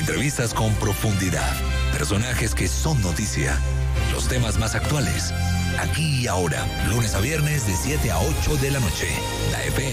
Entrevistas con profundidad. Personajes que son noticia. Los temas más actuales. Aquí y ahora. Lunes a viernes de 7 a 8 de la noche. La FM.